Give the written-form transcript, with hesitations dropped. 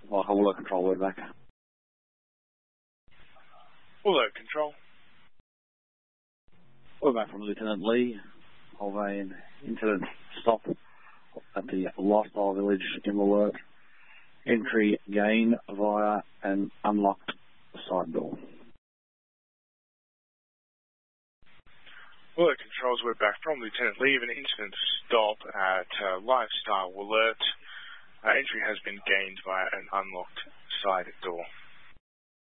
Alert Control, we're back. Alert Control. We're back from Lieutenant Lee of an incident stop at the Lifestyle Village in Alert. Entry gain via an unlocked side door. Alert Controls, we're back from Lieutenant Lee of an incident stop at Lifestyle Alert. Entry has been gained via an unlocked side door.